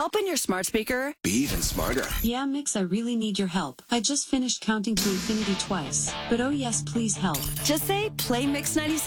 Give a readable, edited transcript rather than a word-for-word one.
Open your smart speaker. Be even smarter. Yeah, Mix, I really need your help. I just finished counting to infinity twice. But oh yes, please help. Just say play Mix 96.